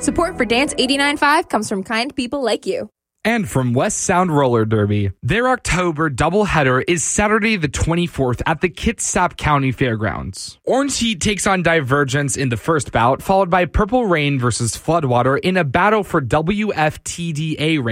Support for Dance 89.5 comes from kind people like you. And from West Sound Roller Derby. Their October doubleheader is Saturday the 24th at the Kitsap County Fairgrounds. Orange Heat takes on Divergence in the first bout, followed by Purple Rain versus Floodwater in a battle for WFTDA rank.